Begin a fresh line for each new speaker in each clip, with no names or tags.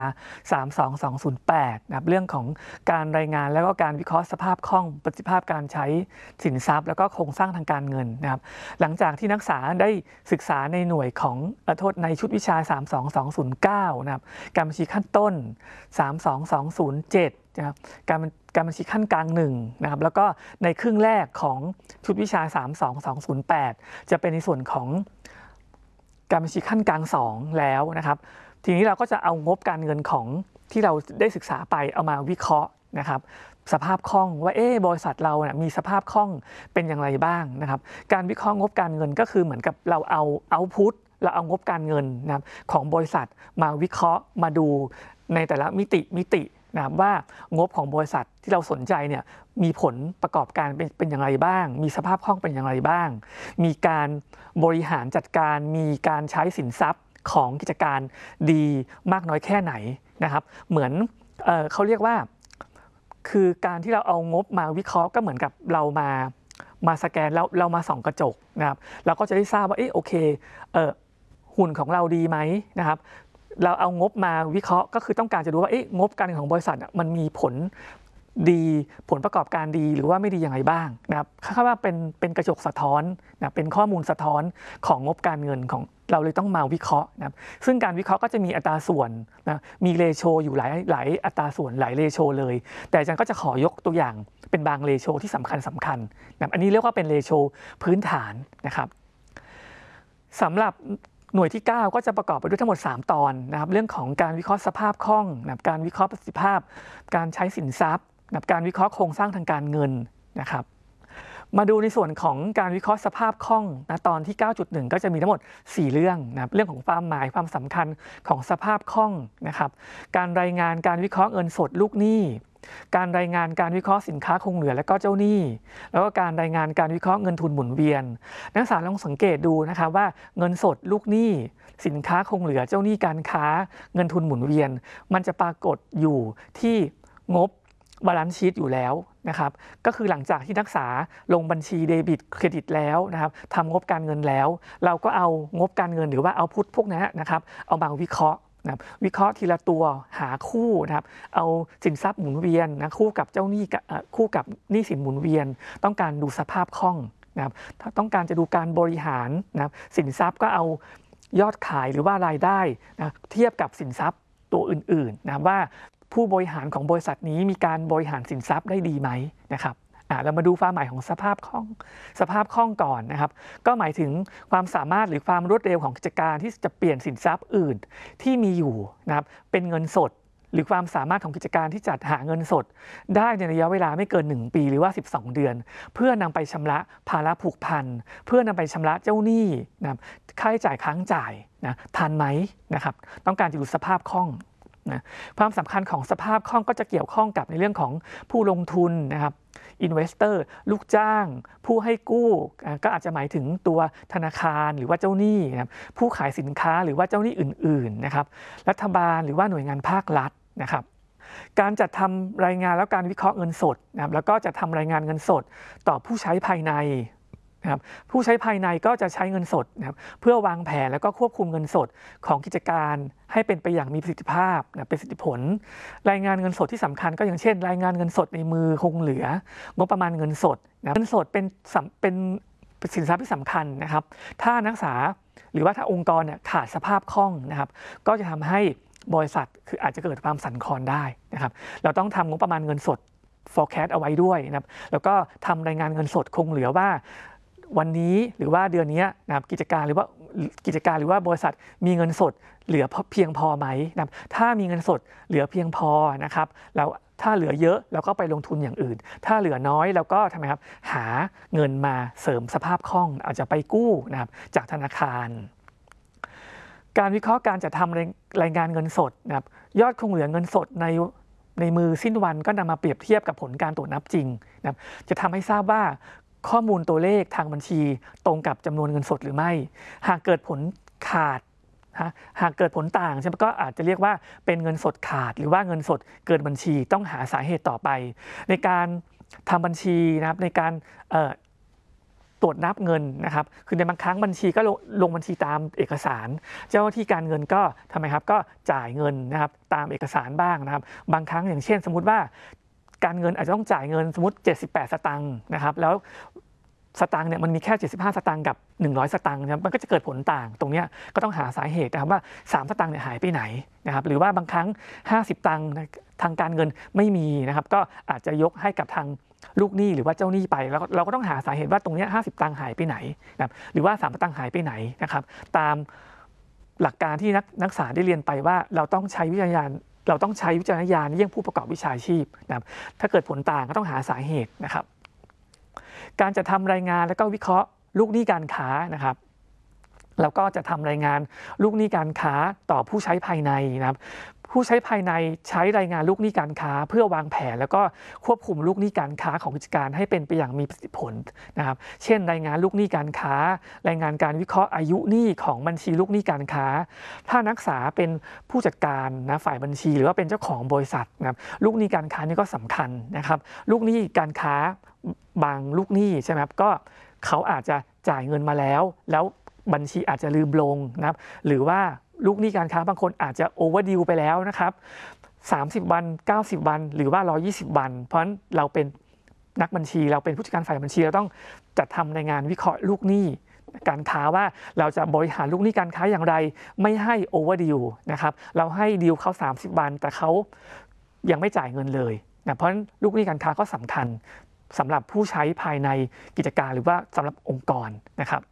32208นะครับเรื่องของการรายงานแล้วก็การวิเคราะห์สภาพคล่องประสิทธิภาพการใช้สินทรัพย์แล้วก็โครงสร้างทางการเงินนะครับหลังจากที่นักศึกษาได้ศึกษาในหน่วยของโทษในชุดวิชา32209นะครับการบัญชีขั้นต้น32207นะครับการบัญชีขั้นกลาง1นะครับแล้วก็ในครึ่งแรกของชุดวิชา32208จะเป็นในส่วนของการบัญชีขั้นกลาง2แล้วนะครับทีนี้เราก็จะเอางบการเงินของที่เราได้ศึกษาไปเอามาวิเคราะห์นะครับสภาพคล่องว่าบริษัทเราเนี่ยมีสภาพคล่องเป็นอย่างไรบ้างนะครับการวิเคราะห์งบการเงินก็คือเหมือนกับเราเอาพุตเราเอางบการเงินนะครับของบริษัทมาวิเคราะห์มาดูในแต่ละมิตินะครับว่างบของบริษัทที่เราสนใจเนี่ยมีผลประกอบการเป็นอย่างไรบ้างมีสภาพคล่องเป็นอย่างไรบ้างมีการบริหารจัดการมีการใช้สินทรัพย์ของกิจการดีมากน้อยแค่ไหนนะครับเหมือนเขาเรียกว่าคือการที่เราเอางบมาวิเคราะห์ก็เหมือนกับเรามาสแกนแล้วเรามาส่องกระจกนะครับเราก็จะได้ทราบว่าโอเคหุ่นของเราดีไหมนะครับเราเอางบมาวิเคราะห์ก็คือต้องการจะดูว่างบการเงินของบริษัทมันมีผลดีผลประกอบการดีหรือว่าไม่ดีอย่างไรบ้างนะครับคาดว่าเป็นกระจกสะท้อนนะเป็นข้อมูลสะท้อนของงบการเงินของเราเลยต้องมาวิเคราะห์นะครับซึ่งการวิเคราะห์ก็จะมีอัตราส่วนนะมีเรโชอยู่หลายอัตราส่วนหลายเรโชเลยแต่อาจารย์ก็จะขอยกตัวอย่างเป็นบางเรโชที่สำคัญนะอันนี้เรียกว่าเป็นเรโชพื้นฐานนะครับสำหรับหน่วยที่9ก็จะประกอบไปด้วยทั้งหมด3ตอนนะครับเรื่องของการวิเคราะห์สภาพคล่องนะครับการวิเคราะห์ประสิทธิภาพการใช้สินทรัพย์นะครับการวิเคราะห์โครงสร้างทางการเงินนะครับมาดูในส่วนของการวิเคราะห์สภาพคล่องนะตอนที่ 9.1 ก็จะมีทั้งหมด4เรื่องนะครับเรื่องของความหมายความสำคัญของสภาพคล่องนะครับการรายงานการวิเคราะห์เงินสดลูกหนี้การรายงานการวิเคราะห์สินค้าคงเหลือและก็เจ้าหนี้แล้วก็การรายงานการวิเคราะห์เงินทุนหมุนเวียนนักศึกษาลองสังเกตดูนะครับว่าเงินสดลูกหนี้สินค้าคงเหลือเจ้าหนี้การค้าเงินทุนหมุนเวียนมันจะปรากฏอยู่ที่งบบาลานซ์ชีทอยู่แล้วนะครับก็คือหลังจากที่นักศึกษาลงบัญชีเดบิตเครดิตแล้วนะครับทำงบการเงินแล้วเราก็เอางบการเงินหรือว่าเอาพุทพวกนั้นนะครับเอามาวิเคราะห์นะครับวิเคราะห์ทีละตัวหาคู่นะครับเอาสินทรัพย์หมุนเวียนนะคู่กับเจ้าหนี้คู่กับหนี้สินหมุนเวียนต้องการดูสภาพคล่องนะครับถ้าต้องการจะดูการบริหารนะครับสินทรัพย์ก็เอายอดขายหรือว่ารายได้นะเทียบกับสินทรัพย์ตัวอื่นๆนะว่าผู้บริหารของบริษัทนี้มีการบริหารสินทรัพย์ได้ดีไหมนะครับเรามาดูความหมายของสภาพคล่องก่อนนะครับก็หมายถึงความสามารถหรือความรวดเร็วของกิจการที่จะเปลี่ยนสินทรัพย์อื่นที่มีอยู่นะครับเป็นเงินสดหรือความสามารถของกิจการที่จัดหาเงินสดได้ในระยะเวลาไม่เกิน1ปีหรือว่า12เดือนเพื่อนำไปชำระภาระผูกพันเพื่อนำไปชำระเจ้าหนี้นะครับค่าใช้จ่ายค้างจ่ายนะทันไหมนะครับต้องการจะดูสภาพคล่องนะความสำคัญของสภาพคล่องก็จะเกี่ยวข้องกับในเรื่องของผู้ลงทุนนะครับอินเวสเตอร์ลูกจ้างผู้ให้กู้ก็อาจจะหมายถึงตัวธนาคารหรือว่าเจ้าหนี้นะครับผู้ขายสินค้าหรือว่าเจ้าหนี้อื่นๆนะครับรัฐบาลหรือว่าหน่วยงานภาครัฐนะครับการจัดทำรายงานแล้วการวิเคราะห์เงินสดนะครับแล้วก็จะทำรายงานเงินสดต่อผู้ใช้ภายในนะครับผู้ใช้ภายในก็จะใช้เงินสดนะครับเพื่อวางแผนแล้วก็ควบคุมเงินสดของกิจการให้เป็นไปอย่างมีประสิทธิภาพนะเป็นประสิทธิผลรายงานเงินสดที่สำคัญก็อย่างเช่นรายงานเงินสดในมือคงเหลืองบประมาณเงินสดนะเงินสดเป็นสินทรัพย์ที่สำคัญนะครับถ้านักศึกษาหรือว่าถ้าองค์กรเนี่ยขาดสภาพคล่องนะครับก็จะทำให้บริษัทคืออาจจะเกิดความสั่นคลอนได้นะครับเราต้องทำงบประมาณเงินสด forecast เอาไว้ด้วยนะครับแล้วก็ทำรายงานเงินสดคงเหลือว่าวันนี้หรือว่าเดือนนี้นะครับกิจการหรือว่าบริษัทมีเงินสดเหลือเพียงพอไหมนะครับถ้ามีเงินสดเหลือเพียงพอนะครับแล้วถ้าเหลือเยอะเราก็ไปลงทุนอย่างอื่นถ้าเหลือน้อยเราก็ทำไมครับหาเงินมาเสริมสภาพคล่องอาจจะไปกู้นะครับจากธนาคารการวิเคราะห์การจัดทำรายงานเงินสดนะครับยอดคงเหลือเงินสดในมือสิ้นวันก็นำมาเปรียบเทียบกับผลการตรวจนับจริงนะครับจะทำให้ทราบว่าข้อมูลตัวเลขทางบัญชีตรงกับจำนวนเงินสดหรือไม่หากเกิดผลขาดหากเกิดผลต่างใช่ไหมก็อาจจะเรียกว่าเป็นเงินสดขาดหรือว่าเงินสดเกินบัญชีต้องหาสาเหตุต่อไปในการทำบัญชีนะครับในการตรวจนับเงินนะครับคือในบางครั้งบัญชีก็ลงบัญชีตามเอกสารเจ้าหน้าที่การเงินก็ทำไมครับก็จ่ายเงินนะครับตามเอกสารบ้างนะครับบางครั้งอย่างเช่นสมมุติว่าการเงินอาจจะต้องจ่ายเงินสมมติ78 สตางค์นะครับแล้วสตางค์เนี่ยมันมีแค่75 สตางค์กับ100 สตางค์นะครับมันก็จะเกิดผลต่างตรงนี้ก็ต้องหาสาเหตุนะครับว่า3 สตางค์เนี่ยหายไปไหนนะครับหรือว่าบางครั้ง50 ตังค์ทางการเงินไม่มีนะครับก็อาจจะยกให้กับทางลูกหนี้หรือว่าเจ้าหนี้ไปแล้วเราก็ต้องหาสาเหตุว่าตรงนี้50 ตังค์หายไปไหนนะครับหรือว่า3 สตางค์หายไปไหนนะครับตามหลักการที่นักศึกษาได้เรียนไปว่าเราต้องใช้วิจารณญาณเยี่ยงผู้ประกอบวิชาชีพนะครับถ้าเกิดผลต่างก็ต้องหาสาเหตุนะครับการจะทำรายงานแล้วก็วิเคราะห์ลูกหนี้การค้านะครับแล้วก็จะทำรายงานลูกหนี้การค้าต่อผู้ใช้ภายในนะครับผู้ใช้ภายในใช้รายงานลูกหนี้การค้าเพื่อวางแผนแล้วก็ควบคุมลูกหนี้การค้าของกิจการให้เป็นไปอย่างมีประสิทธิผลนะครับเช่นรายงานลูกหนี้การค้ารายงานการวิเคราะห์อายุหนี้ของบัญชีลูกหนี้การค้าถ้านักศึกษาเป็นผู้จัดการนะฝ่ายบัญชีหรือว่าเป็นเจ้าของบริษัทนะครับลูกหนี้การค้านี่ก็สำคัญนะครับลูกหนี้การค้าบางลูกหนี้ใช่ไหมครับก็เขาอาจจะจ่ายเงินมาแล้วบัญชีอาจจะลืมลงนะครับหรือว่าลูกหนี้การค้าบางคนอาจจะโอเวอร์ดิวไปแล้วนะครับ30 วัน90 วันหรือว่า120 วันเพราะฉะนั้นเราเป็นนักบัญชีเราเป็นผู้จัดการฝ่ายบัญชีเราต้องจัดทำรายงานวิเคราะห์ลูกหนี้การค้าว่าเราจะบริหารลูกหนี้การค้าอย่างไรไม่ให้โอเวอร์ดิวนะครับเราให้ดิวเขา30 วันแต่เขายังไม่จ่ายเงินเลยนะเพราะฉะนั้นลูกหนี้การค้าก็สำคัญสำหรับผู้ใช้ภายในกิจการหรือว่าสำหรับองค์กรนะครับ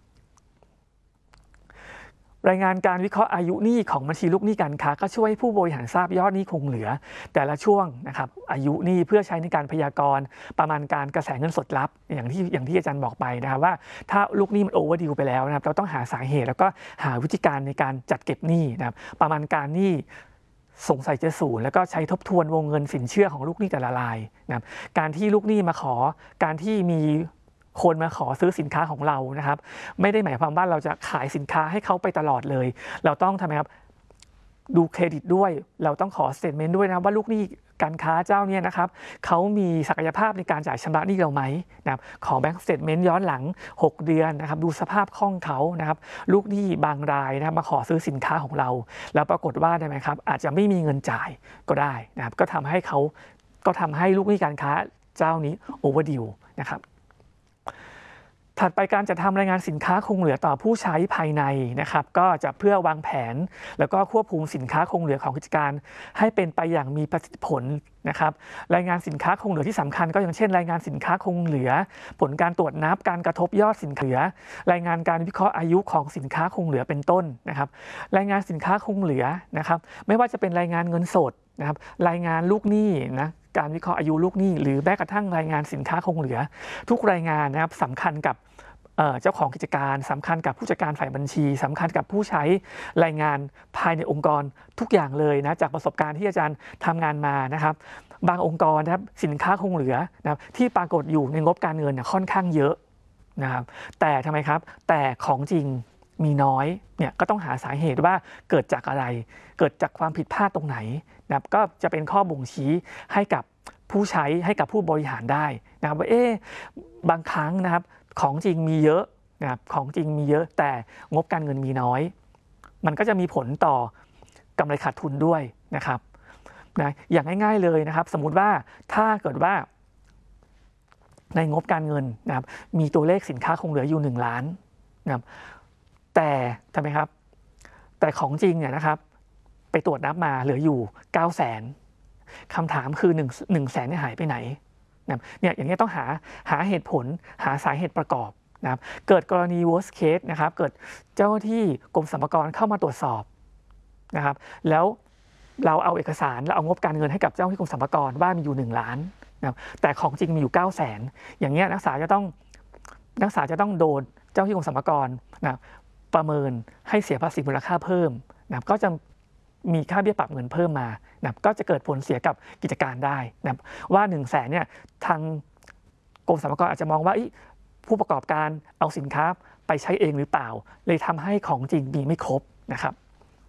รายงานการวิเคราะห์อายุหนี้ของบัญชีลูกหนี้การค้าก็ช่วยให้ผู้บริหารทราบยอดหนี้คงเหลือแต่ละช่วงนะครับอายุหนี้เพื่อใช้ในการพยากรณ์ประมาณการกระแสเงินสดลับอย่างที่อาจารย์บอกไปนะครับว่าถ้าลูกหนี้มันโอเวอร์ดิวไปแล้วนะครับเราต้องหาสาเหตุแล้วก็หาวิธีการในการจัดเก็บหนี้นะครับประมาณการหนี้สงสัยจะศูนย์แล้วก็ใช้ทบทวนวงเงินสินเชื่อของลูกหนี้แต่ละรายนะครับการที่ลูกหนี้มาขอการที่มีคนมาขอซื้อสินค้าของเรานะครับไม่ได้หมายความว่าเราจะขายสินค้าให้เขาไปตลอดเลยเราต้องทำไมครับดูเครดิตด้วยเราต้องขอสเตทเมนต์ด้วยนะว่าลูกหนี้การค้าเจ้าเนี่ยนะครับเขามีศักยภาพในการจ่ายชำระหนี้เราไหมนะครับขอแบงก์สเตทเมนต์ย้อนหลัง6 เดือนนะครับดูสภาพคล่องเขานะครับลูกหนี้บางรายนะครับมาขอซื้อสินค้าของเราแล้วปรากฏว่าได้ไหมครับอาจจะไม่มีเงินจ่ายก็ได้นะครับก็ทำให้ลูกหนี้การค้าเจ้านี้โอเวอร์ดิวนะครับถัดไปการจัดทำรายงานสินค้าคงเหลือต่อผู้ใช้ภายในนะครับก็จะเพื่อวางแผนแล้วก็ควบคุมสินค้าคงเหลือของกิจการให้เป็นไปอย่างมีประสิทธิผลนะครับรายงานสินค้าคงเหลือที่สำคัญก็อย่างเช่นรายงานสินค้าคงเหลือผลการตรวจนับการกระทบยอดสินค้าเหลือรายงานการวิเคราะห์อายุของสินค้าคงเหลือเป็นต้นนะครับรายงานสินค้าคงเหลือนะครับไม่ว่าจะเป็นรายงานเงินสดนะครับรายงานลูกหนี้นะการวิเคราะห์อายุลูกหนี้หรือแม้กระทั่งรายงานสินค้าคงเหลือทุกรายงานนะครับสำคัญกับเจ้าของกิจการสำคัญกับผู้จัดการฝ่ายบัญชีสำคัญกับผู้ใช้รายงานภายในองค์กรทุกอย่างเลยนะจากประสบการณ์ที่อาจารย์ทำงานมานะครับบางองค์กรนะครับสินค้าคงเหลือนะครับที่ปรากฏอยู่ในงบการเงินค่อนข้างเยอะนะครับแต่ทำไมครับแต่ของจริงมีน้อยเนี่ยก็ต้องหาสาเหตุว่าเกิดจากอะไรเกิดจากความผิดพลาดตรงไหนนะครับก็จะเป็นข้อบ่งชี้ให้กับผู้ใช้ให้กับผู้บริหารได้นะครับว่าบางครั้งนะครับของจริงมีเยอะนะครับของจริงมีเยอะแต่งบการเงินมีน้อยมันก็จะมีผลต่อกำไรขาดทุนด้วยนะครับนะอย่างง่ายๆเลยนะครับสมมุติว่าถ้าเกิดว่าในงบการเงินนะครับมีตัวเลขสินค้าคงเหลืออยู่1 ล้านนะครับแต่ทำไมครับแต่ของจริงเนี่ยนะครับไปตรวจนับมาเหลืออยู่900,000คำถามคือ1 แสนหายไปไหนเนี่ยอย่างนี้ต้องหาเหตุผลหาสาเหตุประกอบนะครับเกิดกรณี worst case นะครับเกิดเจ้าหน้าที่กรมสรรพากรเข้ามาตรวจสอบนะครับแล้วเราเอาเอกสารแล้วเอางบการเงินให้กับเจ้าหน้าที่กรมสรรพากรว่ามีอยู่1 ล้านนะครับแต่ของจริงมีอยู่900,000อย่างเงี้ยนักศึกษาจะต้องโดนเจ้าหน้าที่กรมสรรพากรนะประเมินให้เสียภาษีมูลค่าเพิ่มนะครับก็จะมีค่าเบี้ยปรับเงินเพิ่มมานะก็จะเกิดผลเสียกับกิจการได้นะว่า1 แสนเนี่ยทางกรมสรรพากรอาจจะมองว่าผู้ประกอบการเอาสินค้าไปใช้เองหรือเปล่าเลยทำให้ของจริงมีไม่ครบนะครับ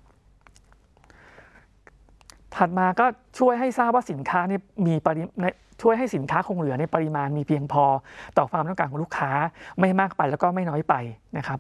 ถัดมาก็ช่วยให้ทราบว่าสินค้าเนี่ยมีช่วยให้สินค้าคงเหลือในปริมาณมีเพียงพอต่อความต้องการของลูกค้าไม่มากไปแล้วก็ไม่น้อยไปนะครับ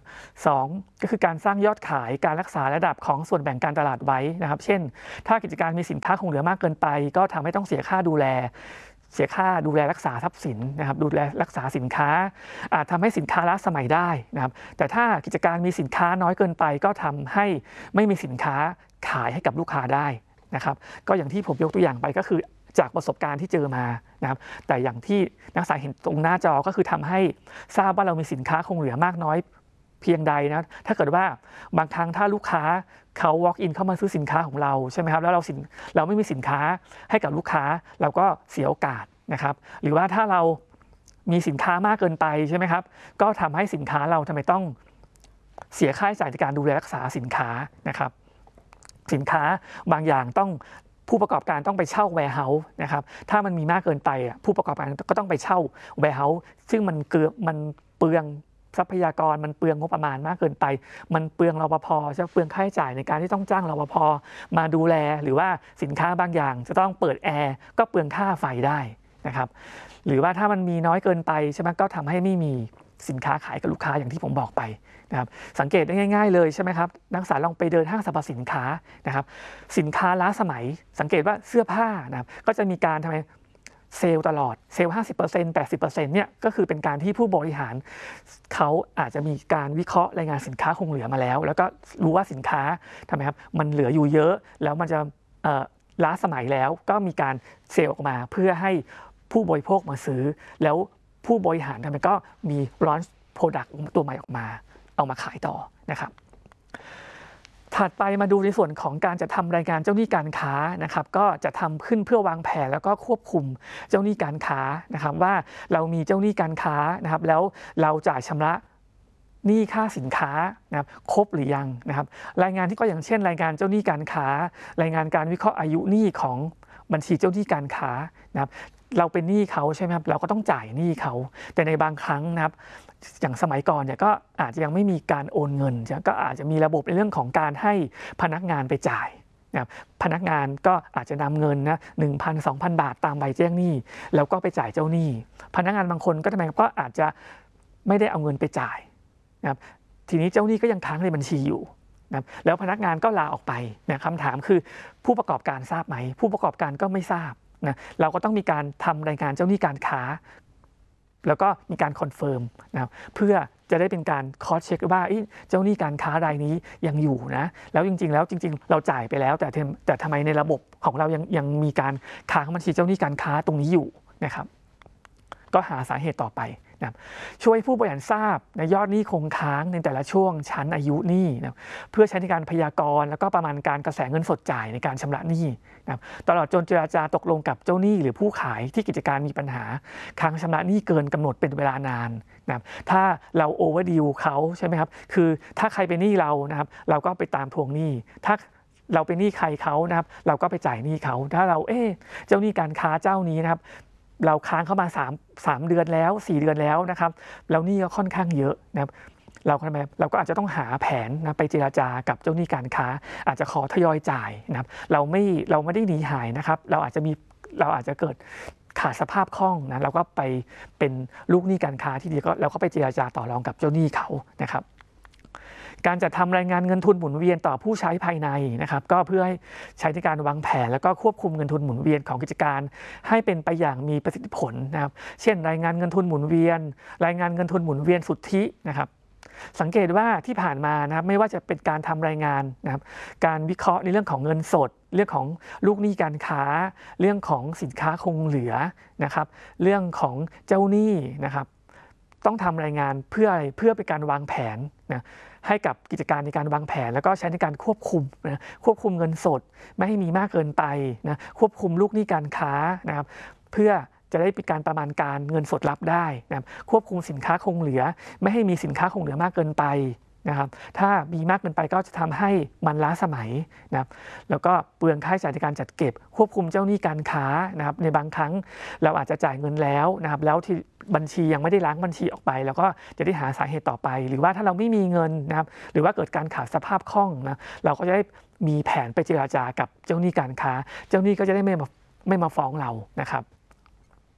2ก็คือการสร้างยอดขายการรักษาระดับของส่วนแบ่งการตลาดไว้นะครับเช่นถ้ากิจการมีสินค้าคงเหลือมากเกินไปก็ทำให้ต้องเสียค่าดูแลรักษาทรัพย์สินนะครับดูแลรักษาสินค้าอาจทำให้สินค้าล้าสมัยได้นะครับแต่ถ้ากิจการมีสินค้าน้อยเกินไปก็ทำให้ไม่มีสินค้าขายให้กับลูกค้าได้นะครับก็อย่างที่ผมยกตัวอย่างไปก็คือจากประสบการณ์ที่เจอมานะครับแต่อย่างที่นักศึกษาเห็นตรงหน้าจอก็คือทำให้ทราบว่าเรามีสินค้าคงเหลือมากน้อยเพียงใดนะถ้าเกิดว่าบางครั้งถ้าลูกค้าเขา walk in เข้ามาซื้อสินค้าของเราใช่ไหมครับแล้วเราไม่มีสินค้าให้กับลูกค้าเราก็เสียโอกาสนะครับหรือว่าถ้าเรามีสินค้ามากเกินไปใช่ไหมครับก็ทำให้สินค้าเราทำไมต้องเสียค่าใช้จ่ายในการดูแลรักษาสินค้านะครับสินค้าบางอย่างต้องผู้ประกอบการต้องไปเช่า warehouse นะครับถ้ามันมีมากเกินไปผู้ประกอบการก็ต้องไปเช่า warehouse ซึ่งมันเปลืองทรัพยากรมันเปลืองงบประมาณมากเกินไปมันเปลืองรปภจะเปลืองค่าใช้จ่ายในการที่ต้องจ้างรปภมาดูแลหรือว่าสินค้าบางอย่างจะต้องเปิดแอร์ก็เปลืองค่าไฟได้นะครับหรือว่าถ้ามันมีน้อยเกินไปใช่ไหมก็ทำให้ไม่มีสินค้าขายกับลูกค้าอย่างที่ผมบอกไปนะครับสังเกตได้ง่ายๆเลยใช่ไหมครับนักศึกษาลองไปเดินห้างสรรพสินค้านะครับสินค้าล้าสมัยสังเกตว่าเสื้อผ้านะครับก็จะมีการทำไมเซลล์ตลอดเซลล์ 50% 80% เนี่ยก็คือเป็นการที่ผู้บริหารเขาอาจจะมีการวิเคราะห์รายงานสินค้าคงเหลือมาแล้วแล้วก็รู้ว่าสินค้าทำไมครับมันเหลืออยู่เยอะแล้วมันจะล้าสมัยแล้วก็มีการเซลล์ออกมาเพื่อให้ผู้บริโภคมาซื้อแล้วผู้บริหารทำไมก็มีลอนช์โปรดักต์ตัวใหม่ออกมาเอามาขายต่อนะครับถัดไปมาดูในส่วนของการจะทำรายงานเจ้าหนี้การค้านะครับก็จะทำขึ้นเพื่อวางแผนแล้วก็ควบคุมเจ้าหนี้การค้านะครับว่าเรามีเจ้าหนี้การค้านะครับแล้วเราจ่ายชำระหนี้ค่าสินค้านะครับครบหรือยังนะครับรายงานที่ก็อย่างเช่นรายงานเจ้าหนี้การค้ารายงานการวิเคราะห์อายุหนี้ของบัญชีเจ้าหนี้การค้านะครับเราเป็นหนี้เขาใช่ไหมครับเราก็ต้องจ่ายหนี้เขาแต่ในบางครั้งนะครับอย่างสมัยก่อนเนี่ยก็อาจจะยังไม่มีการโอนเงินก็อาจจะมีระบบในเรื่องของการให้พนักงานไปจ่ายนะครับพนักงานก็อาจจะนำเงินนะ 1,000-2,000 บาทตามใบแจ้งหนี้แล้วก็ไปจ่ายเจ้าหนี้พนักงานบางคนก็ทำไมก็อาจจะไม่ได้เอาเงินไปจ่ายนะครับทีนี้เจ้าหนี้ก็ยังค้างในบัญชีอยู่นะแล้วพนักงานก็ลาออกไปนะคำถามคือผู้ประกอบการทราบไหมผู้ประกอบการก็ไม่ทราบนะเราก็ต้องมีการทำรายงานเจ้าหนี้การค้าแล้วก็มีการคอนเฟิร์มนะครับเพื่อจะได้เป็นการคอสเช็คว่าเจ้าหนี้การค้ารายนี้ยังอยู่นะแล้วจริงๆเราจ่ายไปแล้วแต่ทำไมในระบบของเรายังมีการค้างบัญชีเจ้าหนี้การค้าตรงนี้อยู่นะครับก็หาสาเหตุต่อไปนะครับช่วยผู้บริหารทราบในยอดหนี้คงค้างในแต่ละช่วงชั้นอายุหนี้นะเพื่อใช้ในการพยากรณ์แล้วก็ประมาณการกระแสเงินสดจ่ายในการชำระหนี้นะตลอดจนเจรจาตกลงกับเจ้าหนี้หรือผู้ขายที่กิจการมีปัญหาค้างชำระหนี้เกินกำหนดเป็นเวลานานนะถ้าเราโอเวอร์ดิวเขาใช่ไหมครับคือถ้าใครเป็นหนี้เรานะครับเราก็ไปตามทวงหนี้ถ้าเราเป็นหนี้ใครเขานะครับเราก็ไปจ่ายหนี้เขาถ้าเราเจ้าหนี้การค้าเจ้านี้นะครับเราค้างเข้ามา3 เดือนแล้ว4 เดือนแล้วนะครับแล้วหนี้ก็ค่อนข้างเยอะนะครับเราก็อาจจะต้องหาแผนนะไปเจรจากับเจ้าหนี้การค้าอาจจะขอทยอยจ่ายนะครับเราไม่ได้หนีหายนะครับเราอาจจะเกิดขาดสภาพคล่องนะเราก็ไปเป็นลูกหนี้การค้าที่ดีก็เราก็ไปเจรจาต่อรองกับเจ้าหนี้เขานะครับการจัดทำรายงานเงินทุนหมุนเวียนต่อผู้ใช้ภายในนะครับก็เพื่อให้ใช้ในการวางแผนแล้วก็ควบคุมเงินทุนหมุนเวียนของกิจการให้เป็นไปอย่างมีประสิทธิผลนะครับเช่นรายงานเงินทุนหมุนเวียนรายงานเงินทุนหมุนเวียนสุทธินะครับสังเกตว่าที่ผ่านมานะครับไม่ว่าจะเป็นการทำรายงานนะครับการวิเคราะห์ในเรื่องของเงินสดเรื่องของลูกหนี้การค้าเรื่องของสินค้าคงเหลือนะครับเรื่องของเจ้าหนี้นะครับต้องทำรายงานเพื่ออะไรเพื่อเป็นการวางแผนนะให้กับกิจการในการวางแผนแล้วก็ใช้ในการควบคุมเงินสดไม่ให้มีมากเกินไปนะควบคุมลูกหนี้การค้านะครับเพื่อจะได้เป็นการประมาณการเงินสดรับได้นะครับควบคุมสินค้าคงเหลือไม่ให้มีสินค้าคงเหลือมากเกินไปนะครับถ้ามีมากเกินไปก็จะทำให้มันล้าสมัยนะครับแล้วก็เปลืองค่าใช้จ่ายในการจัดเก็บควบคุมเจ้าหนี้การค้านะครับในบางครั้งเราอาจจะจ่ายเงินแล้วนะครับแล้วที่บัญชียังไม่ได้ล้างบัญชีออกไปแล้วก็จะได้หาสาเหตุต่อไปหรือว่าถ้าเราไม่มีเงินนะครับหรือว่าเกิดการขาดสภาพคล่องนะเราก็จะได้มีแผนไปเจรจากับเจ้าหนี้การค้าเจ้าหนี้ก็จะได้ไม่มาฟ้องเรานะครับ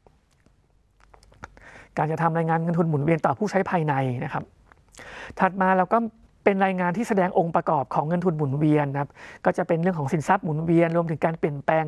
การจะทำรายงานเงินทุนหมุนเวียนต่อผู้ใช้ภายในนะครับถัดมาเราก็เป็นรายงานที่แสดงองค์ประกอบของเงินทุนหมุนเวียนนะครับก็จะเป็นเรื่องของสินทรัพย์หมุนเวียนรวมถึงการเปลี่ยนแปลง